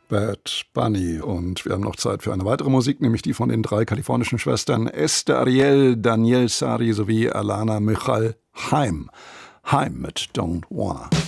Bad Bunny. Und wir haben noch Zeit für eine weitere Musik, nämlich die von den 3 kalifornischen Schwestern Esther Ariel, Danielle Sari sowie Alana Michal. Heim mit Don't Wanna.